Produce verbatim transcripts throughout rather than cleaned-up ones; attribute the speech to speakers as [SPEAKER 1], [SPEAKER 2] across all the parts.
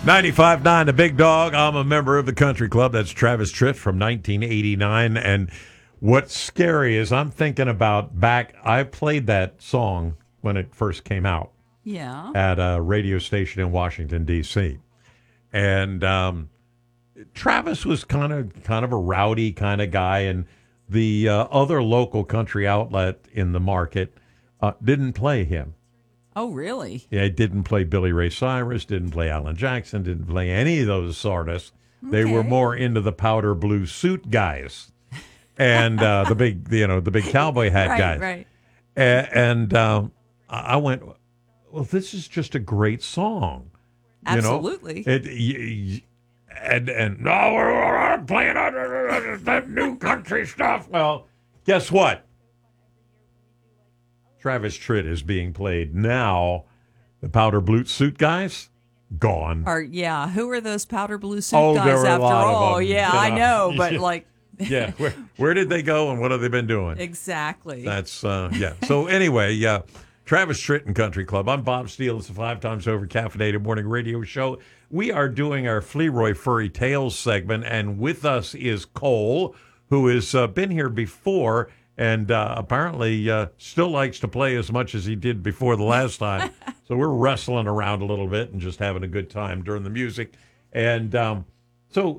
[SPEAKER 1] ninety-five point nine The Big Dog. I'm a member of the country club. That's Travis Tritt from nineteen eighty-nine. And what's scary is I'm thinking about back, I played that song when it first came out.
[SPEAKER 2] Yeah.
[SPEAKER 1] At a radio station in Washington, D C And um, Travis was kind of kind of a rowdy kind of guy, and the uh, other local country outlet in the market uh, didn't play him.
[SPEAKER 2] Oh, really?
[SPEAKER 1] Yeah, it didn't play Billy Ray Cyrus, didn't play Alan Jackson, didn't play any of those artists. They
[SPEAKER 2] Okay.
[SPEAKER 1] were more into the powder blue suit guys and uh, the big, you know, the big cowboy hat
[SPEAKER 2] Right,
[SPEAKER 1] guys.
[SPEAKER 2] right.
[SPEAKER 1] And, and um, I went, well, this is just a great song. You
[SPEAKER 2] Absolutely.
[SPEAKER 1] know? It, y- y- and, and, no, we're, we're playing that new country stuff. Well, guess what? Travis Tritt is being played now. The powder blue suit guys, gone.
[SPEAKER 2] Or yeah, who are those powder blue suit
[SPEAKER 1] Oh, there
[SPEAKER 2] guys
[SPEAKER 1] were a
[SPEAKER 2] after
[SPEAKER 1] lot of
[SPEAKER 2] all?
[SPEAKER 1] them,
[SPEAKER 2] Yeah,
[SPEAKER 1] you
[SPEAKER 2] I
[SPEAKER 1] know.
[SPEAKER 2] know, but like
[SPEAKER 1] Yeah, where, where did they go and what have they been doing?
[SPEAKER 2] exactly.
[SPEAKER 1] That's, uh, yeah. So anyway, yeah, Travis Tritt and Country Club. I'm Bob Steele. It's a five times over caffeinated morning radio show. We are doing our Fleroy Furry Tales segment, and with us is Cole, who has uh, been here before and uh, apparently uh, still likes to play as much as he did before the last time. So we're wrestling around a little bit and just having a good time during the music. And um, so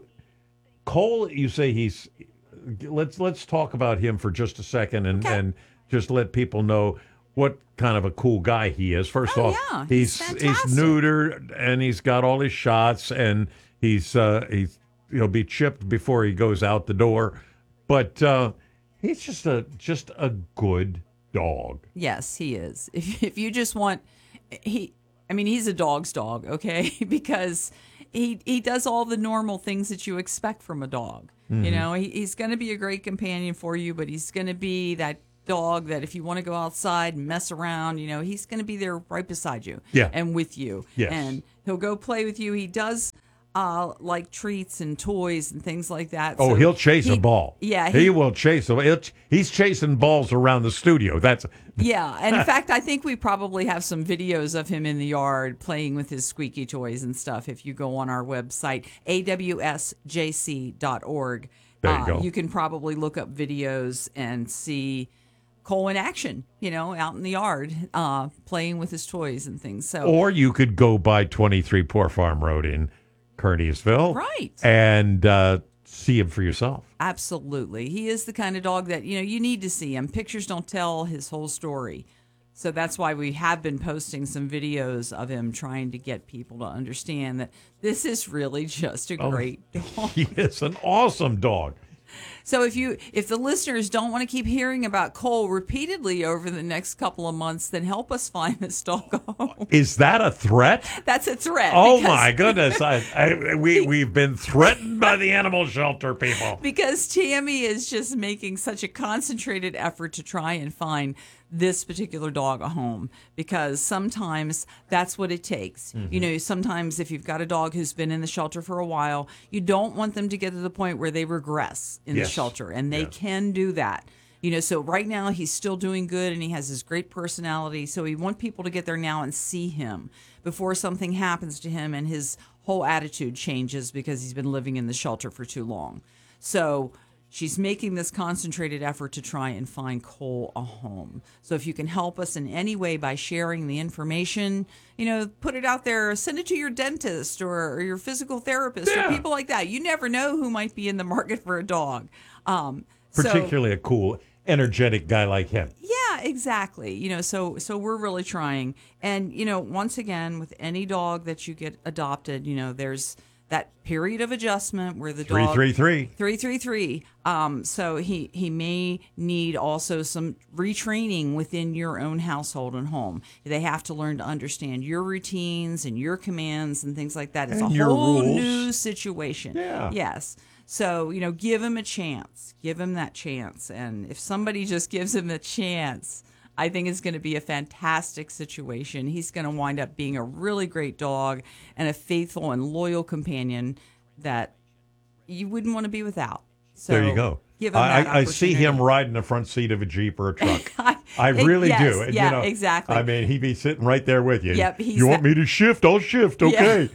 [SPEAKER 1] Cole, you say he's let's let's talk about him for just a second and,
[SPEAKER 2] Okay.
[SPEAKER 1] and just let people know what kind of a cool guy he is. First
[SPEAKER 2] Oh,
[SPEAKER 1] off,
[SPEAKER 2] yeah,
[SPEAKER 1] he's
[SPEAKER 2] he's
[SPEAKER 1] he's
[SPEAKER 2] fantastic.
[SPEAKER 1] neutered and he's got all his shots and he's uh, he's he'll be chipped before he goes out the door, but uh, he's just a just a good dog.
[SPEAKER 2] Yes, he is. If if you just want, he, I mean, he's a dog's dog, okay? Because he he does all the normal things that you expect from a dog.
[SPEAKER 1] Mm-hmm.
[SPEAKER 2] You know, he, he's going to be a great companion for you, but he's going to be that dog that if you want to go outside and mess around, you know, he's going to be there right beside you
[SPEAKER 1] Yeah.
[SPEAKER 2] and with you.
[SPEAKER 1] Yes.
[SPEAKER 2] And he'll go play with you. He does uh, like treats and toys and things like that.
[SPEAKER 1] Oh,
[SPEAKER 2] So
[SPEAKER 1] he'll chase a
[SPEAKER 2] he-
[SPEAKER 1] ball.
[SPEAKER 2] Yeah.
[SPEAKER 1] he, will chase a. He'll, he's chasing balls around the studio. That's
[SPEAKER 2] Yeah, and in fact, I think we probably have some videos of him in the yard playing with his squeaky toys and stuff. If you go on our website, A W S J C dot org,
[SPEAKER 1] There you
[SPEAKER 2] uh,
[SPEAKER 1] go.
[SPEAKER 2] you can probably look up videos and see Cole in action, you know, out in the yard, uh, playing with his toys and things. So,
[SPEAKER 1] Or you could go by twenty-three Poor Farm Road in Kearneysville.
[SPEAKER 2] Right.
[SPEAKER 1] And uh, see him for yourself.
[SPEAKER 2] absolutely, he is the kind of dog that, you know, you need to see him. Pictures don't tell his whole story. So that's why we have been posting some videos of him trying to get people to understand that this is really just a great dog.
[SPEAKER 1] He is an awesome dog.
[SPEAKER 2] So if you if the listeners don't want to keep hearing about Cole repeatedly over the next couple of months, then help us find this dog a home.
[SPEAKER 1] Is that a threat?
[SPEAKER 2] That's a threat.
[SPEAKER 1] Oh,
[SPEAKER 2] because-
[SPEAKER 1] my goodness. I, I, we, we've been threatened by the animal shelter people.
[SPEAKER 2] Because Tammy is just making such a concentrated effort to try and find this particular dog a home, because sometimes that's what it takes.
[SPEAKER 1] Mm-hmm.
[SPEAKER 2] You know, sometimes if you've got a dog who's been in the shelter for a while, you don't want them to get to the point where they regress in
[SPEAKER 1] Yes.
[SPEAKER 2] the shelter, and they
[SPEAKER 1] Yes.
[SPEAKER 2] can do that. You know, so right now he's still doing good and he has this great personality. So we want people to get there now and see him before something happens to him and his whole attitude changes because he's been living in the shelter for too long. So she's making this concentrated effort to try and find Cole a home. So if you can help us in any way by sharing the information, you know, put it out there, send it to your dentist or, or your physical therapist
[SPEAKER 1] Yeah.
[SPEAKER 2] or people like that. You never know who might be in the market for a dog. Um, so-
[SPEAKER 1] Particularly a cool, energetic guy like him.
[SPEAKER 2] yeah, exactly. You know, so so we're really trying. And, you know, once again, with any dog that you get adopted, you know, there's that period of adjustment where the
[SPEAKER 1] Three,
[SPEAKER 2] dog
[SPEAKER 1] three, three.
[SPEAKER 2] Three, three, three. Um, so he he may need also some retraining within your own household and home. They have to learn to understand your routines and your commands and things like that. It's
[SPEAKER 1] And
[SPEAKER 2] a
[SPEAKER 1] your
[SPEAKER 2] whole
[SPEAKER 1] rules.
[SPEAKER 2] new situation.
[SPEAKER 1] Yeah.
[SPEAKER 2] Yes. So, you know, give him a chance. Give him that chance. And if somebody just gives him a chance, I think it's going to be a fantastic situation. He's going to wind up being a really great dog and a faithful and loyal companion that you wouldn't want to be without. So
[SPEAKER 1] There you go.
[SPEAKER 2] Give him
[SPEAKER 1] I,
[SPEAKER 2] that
[SPEAKER 1] I, I see him
[SPEAKER 2] opportunity.
[SPEAKER 1] riding the front seat of a Jeep or a truck.
[SPEAKER 2] I-
[SPEAKER 1] I really
[SPEAKER 2] yes,
[SPEAKER 1] do. And,
[SPEAKER 2] yeah,
[SPEAKER 1] you know,
[SPEAKER 2] exactly.
[SPEAKER 1] I mean, he'd be sitting right there with you.
[SPEAKER 2] Yep, he's
[SPEAKER 1] you want
[SPEAKER 2] that-
[SPEAKER 1] me to shift? I'll shift. Okay.
[SPEAKER 2] Yeah.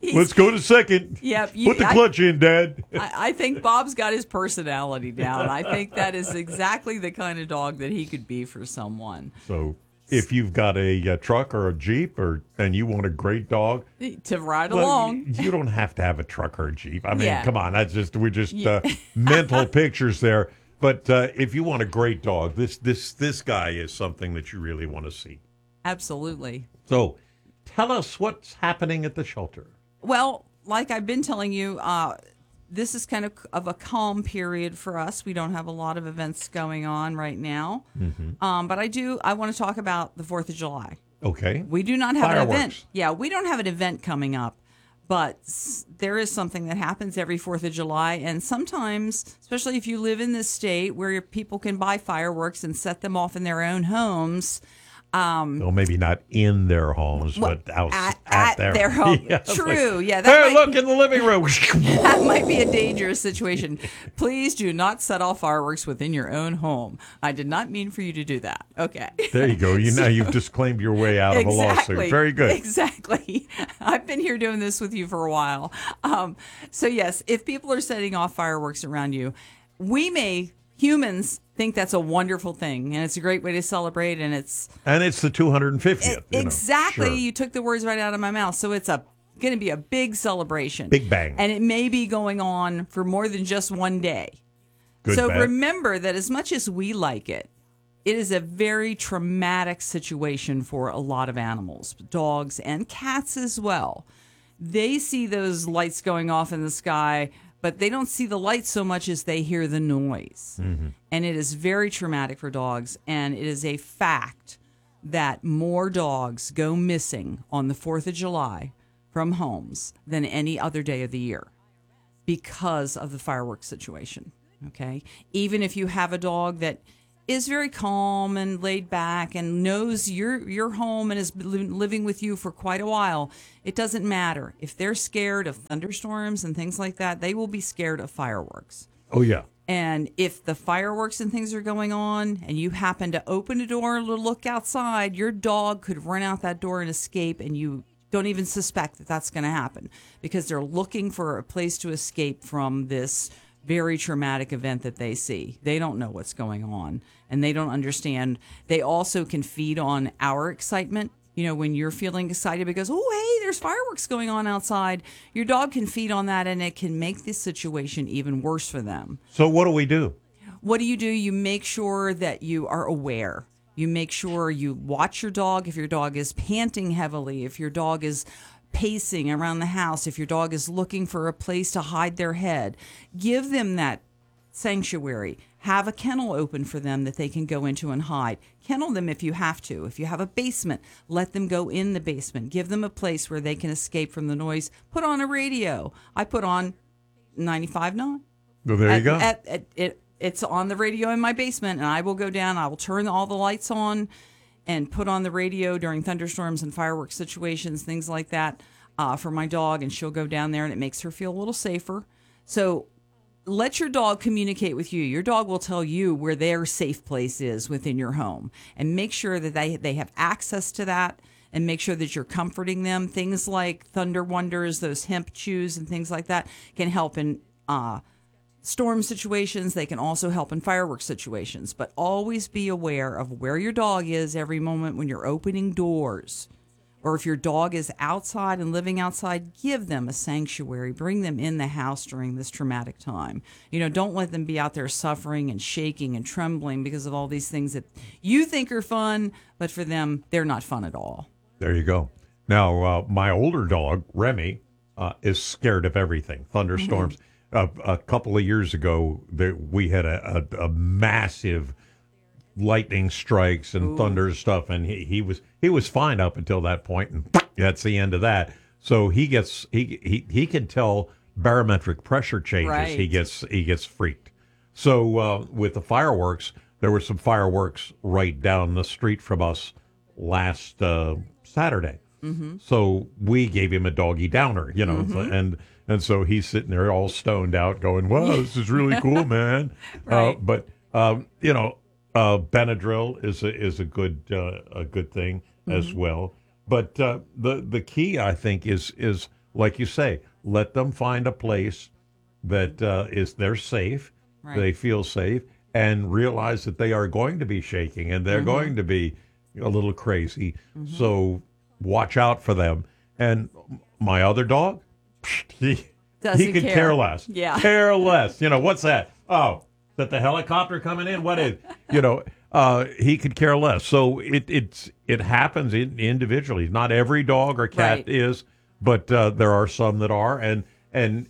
[SPEAKER 2] He's-
[SPEAKER 1] Let's go to second.
[SPEAKER 2] Yep, you-
[SPEAKER 1] Put the
[SPEAKER 2] I-
[SPEAKER 1] clutch in, Dad.
[SPEAKER 2] I, I think Bob's got his personality down. I think that is exactly the kind of dog that he could be for someone.
[SPEAKER 1] So if you've got a, uh truck or a Jeep, or and you want a great dog,
[SPEAKER 2] To ride
[SPEAKER 1] well,
[SPEAKER 2] along.
[SPEAKER 1] you don't have to have a truck or a Jeep. I mean,
[SPEAKER 2] Yeah.
[SPEAKER 1] come on, that's just we're just
[SPEAKER 2] Yeah.
[SPEAKER 1] uh, mental pictures there. But uh, if you want a great dog, this this this guy is something that you really want to see.
[SPEAKER 2] Absolutely.
[SPEAKER 1] So, tell us what's happening at the shelter.
[SPEAKER 2] Well, like I've been telling you, uh, this is kind of of a calm period for us. We don't have a lot of events going on right now.
[SPEAKER 1] Mm-hmm.
[SPEAKER 2] Um, but I do, I want to talk about the fourth of July.
[SPEAKER 1] Okay.
[SPEAKER 2] We do not have an
[SPEAKER 1] Fireworks.
[SPEAKER 2] event. Yeah, we don't have an event coming up, but s- there is something that happens every fourth of July. And sometimes, especially if you live in this state where people can buy fireworks and set them off in their own homes. Um,
[SPEAKER 1] Well, maybe not in their homes,
[SPEAKER 2] well,
[SPEAKER 1] but out
[SPEAKER 2] at,
[SPEAKER 1] at,
[SPEAKER 2] at
[SPEAKER 1] their,
[SPEAKER 2] their home.
[SPEAKER 1] Yeah, it's
[SPEAKER 2] True.
[SPEAKER 1] like,
[SPEAKER 2] yeah. That
[SPEAKER 1] Hey,
[SPEAKER 2] might,
[SPEAKER 1] look in the living room.
[SPEAKER 2] that might be a dangerous situation. Please do not set off fireworks within your own home. I did not mean for you to do that. Okay.
[SPEAKER 1] There you go. You know, you've disclaimed your way out of a lawsuit. Very good.
[SPEAKER 2] Exactly. I've been here doing this with you for a while. Um, so, yes, if people are setting off fireworks around you, we may, humans, think that's a wonderful thing, and it's a great way to celebrate, and it's...
[SPEAKER 1] And it's the two hundred fiftieth. you know.
[SPEAKER 2] Exactly.
[SPEAKER 1] Sure.
[SPEAKER 2] You took the words right out of my mouth. So it's a going to be a big celebration.
[SPEAKER 1] Big bang.
[SPEAKER 2] And it may be going on for more than just one day.
[SPEAKER 1] Good
[SPEAKER 2] so
[SPEAKER 1] bet.
[SPEAKER 2] remember that as much as we like it, it is a very traumatic situation for a lot of animals, dogs and cats as well. They see those lights going off in the sky, but they don't see the lights so much as they hear the noise.
[SPEAKER 1] Mm-hmm.
[SPEAKER 2] And it is very traumatic for dogs. And it is a fact that more dogs go missing on the fourth of July from homes than any other day of the year because of the fireworks situation. Okay. Even if you have a dog that is very calm and laid back and knows your your home and has been living with you for quite a while, it doesn't matter. If they're scared of thunderstorms and things like that, they will be scared of fireworks.
[SPEAKER 1] Oh, yeah.
[SPEAKER 2] And if the fireworks and things are going on and you happen to open a door to look outside, your dog could run out that door and escape, and you don't even suspect that that's going to happen because they're looking for a place to escape from this very traumatic event that they see. They don't know what's going on, and they don't understand. They also can feed on our excitement. You know, when you're feeling excited because, oh, hey, there's fireworks going on outside, your dog can feed on that, and it can make this situation even worse for them.
[SPEAKER 1] So what do we do?
[SPEAKER 2] What do you do? You make sure that you are aware. You make sure you watch your dog. If your dog is panting heavily, if your dog is pacing around the house, if your dog is looking for a place to hide their head, give them that sanctuary. Have a kennel open for them that they can go into and hide. Kennel them if you have to. If you have a basement, let them go in the basement. Give them a place where they can escape from the noise. Put on a radio. I put on ninety-five point nine.
[SPEAKER 1] Well, there
[SPEAKER 2] At-
[SPEAKER 1] you go.
[SPEAKER 2] at- at- it, it's on the radio in my basement, and I will go down. I will turn all the lights on and put on the radio during thunderstorms and fireworks situations, things like that, uh, for my dog, and she'll go down there, and it makes her feel a little safer. So let your dog communicate with you. Your dog will tell you where their safe place is within your home, and make sure that they, they have access to that, and make sure that you're comforting them. Things like Thunder Wonders, those hemp chews and things like that can help in uh, storm situations. They can also help in fireworks situations. But always be aware of where your dog is every moment when you're opening doors. Or if your dog is outside and living outside, give them a sanctuary. Bring them in the house during this traumatic time. You know, don't let them be out there suffering and shaking and trembling because of all these things that you think are fun, but for them, they're not fun at all.
[SPEAKER 1] There you go. Now, uh, my older dog, Remy, uh, is scared of everything. Thunderstorms.
[SPEAKER 2] Mm-hmm.
[SPEAKER 1] Uh, a couple of years ago, there, we had a, a, a massive lightning strikes and
[SPEAKER 2] Ooh.
[SPEAKER 1] thunder stuff, and he, he was he was fine up until that point, and that's the end of that. So he gets he he he can tell barometric pressure changes.
[SPEAKER 2] Right.
[SPEAKER 1] He gets he gets freaked. So uh, with the fireworks, there were some fireworks right down the street from us last uh, Saturday.
[SPEAKER 2] Mm-hmm.
[SPEAKER 1] So we gave him a doggy downer, you know,
[SPEAKER 2] Mm-hmm.
[SPEAKER 1] and and so he's sitting there all stoned out, going, "Wow, this is really cool, man."
[SPEAKER 2] Right.
[SPEAKER 1] Uh, but um, you know, uh, Benadryl is a is a good uh, a good thing
[SPEAKER 2] Mm-hmm.
[SPEAKER 1] as well. But uh, the the key, I think, is is like you say, let them find a place that uh, is they're safe,
[SPEAKER 2] Right.
[SPEAKER 1] they feel safe, and realize that they are going to be shaking and they're
[SPEAKER 2] Mm-hmm.
[SPEAKER 1] going to be a little crazy. So watch out for them. And my other dog, he,
[SPEAKER 2] Doesn't
[SPEAKER 1] he could
[SPEAKER 2] care.
[SPEAKER 1] care less.
[SPEAKER 2] Yeah.
[SPEAKER 1] Care less. You know, what's that? Oh, is that the helicopter coming in? What is, you know, uh, he could care less. So it it's it happens in, individually. Not every dog or cat
[SPEAKER 2] Right.
[SPEAKER 1] is, but uh, there are some that are. And and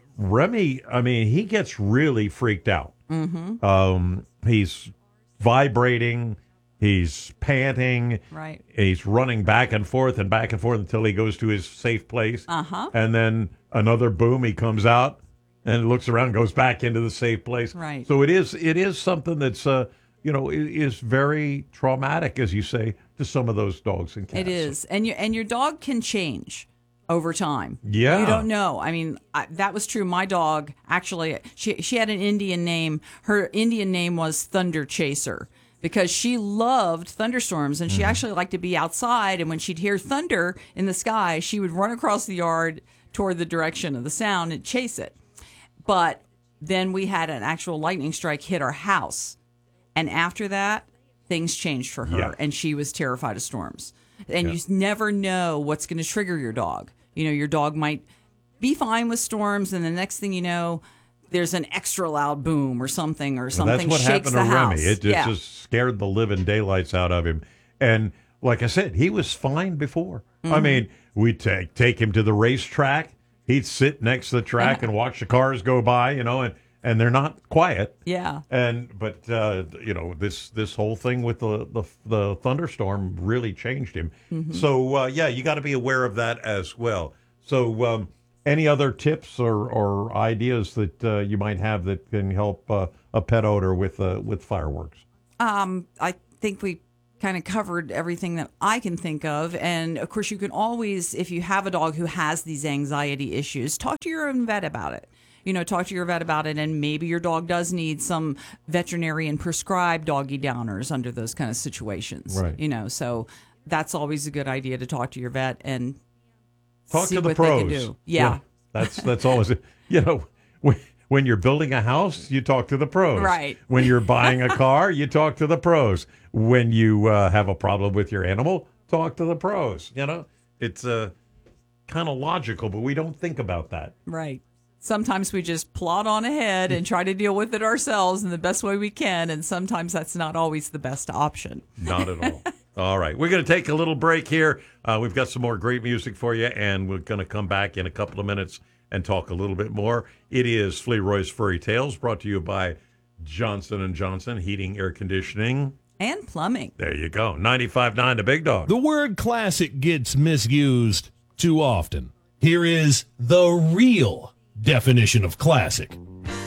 [SPEAKER 1] Remy, I mean, he gets really freaked out. Mm-hmm. Um, he's vibrating. He's panting.
[SPEAKER 2] Right.
[SPEAKER 1] He's running back and forth and back and forth until he goes to his safe place.
[SPEAKER 2] Uh-huh.
[SPEAKER 1] And then another boom, he comes out and looks around and goes back into the safe place.
[SPEAKER 2] Right.
[SPEAKER 1] So it is it is something that's, uh, you know, i- is very traumatic, as you say, to some of those dogs and cats.
[SPEAKER 2] It is, and your and your dog can change over time.
[SPEAKER 1] Yeah.
[SPEAKER 2] You don't know. I mean, I, that was true. My dog actually, she she had an Indian name. Her Indian name was Thunder Chaser because she loved thunderstorms, and she actually liked to be outside. And when she'd hear thunder in the sky, she would run across the yard toward the direction of the sound and chase it. But then we had an actual lightning strike hit our house, and after that, things changed for her,
[SPEAKER 1] Yeah.
[SPEAKER 2] and she was terrified of storms. And
[SPEAKER 1] Yeah.
[SPEAKER 2] you never know what's going to trigger your dog. You know, your dog might be fine with storms, and the next thing you know, there's an extra loud boom or something, or
[SPEAKER 1] And
[SPEAKER 2] something
[SPEAKER 1] that's what
[SPEAKER 2] shakes
[SPEAKER 1] happened
[SPEAKER 2] the
[SPEAKER 1] to
[SPEAKER 2] house.
[SPEAKER 1] Remy. It just,
[SPEAKER 2] yeah.
[SPEAKER 1] just scared the living daylights out of him. And like I said, he was fine before.
[SPEAKER 2] Mm-hmm.
[SPEAKER 1] I mean, we'd take take him to the racetrack. He'd sit next to the track and watch the cars go by, you know, and, and they're not quiet.
[SPEAKER 2] yeah.
[SPEAKER 1] And but uh, you know, this this whole thing with the the, the thunderstorm really changed him.
[SPEAKER 2] Mm-hmm.
[SPEAKER 1] So uh, yeah, you got to be aware of that as well. So um, any other tips or, or ideas that uh, you might have that can help uh, a pet owner with uh, with fireworks?
[SPEAKER 2] Um, I think we kind of covered everything that I can think of. And of course, you can always, if you have a dog who has these anxiety issues, talk to your own vet about it. You know, talk to your vet about it, and maybe your dog does need some veterinarian prescribed doggy downers under those kind of situations.
[SPEAKER 1] Right.
[SPEAKER 2] You know, so that's always a good idea to talk to your vet and
[SPEAKER 1] Talk
[SPEAKER 2] see
[SPEAKER 1] to the
[SPEAKER 2] what
[SPEAKER 1] pros.
[SPEAKER 2] they can do. Yeah.
[SPEAKER 1] that's that's always you know when, when you're building a house, you talk to the pros.
[SPEAKER 2] Right.
[SPEAKER 1] When you're buying a car, you talk to the pros. When you uh, have a problem with your animal, talk to the pros. You know, it's uh, kind of logical, but we don't think about that.
[SPEAKER 2] Right. Sometimes we just plod on ahead and try to deal with it ourselves in the best way we can, and sometimes that's not always the best option.
[SPEAKER 1] Not at all. All right. We're going to take a little break here. Uh, we've got some more great music for you, and we're going to come back in a couple of minutes and talk a little bit more. It is Flearoy's Furry Tales, brought to you by Johnson and Johnson Heating, Air Conditioning.
[SPEAKER 2] And plumbing.
[SPEAKER 1] There you go. ninety-five point nine The Big Dog.
[SPEAKER 3] The word classic gets misused too often. Here is the real definition of classic.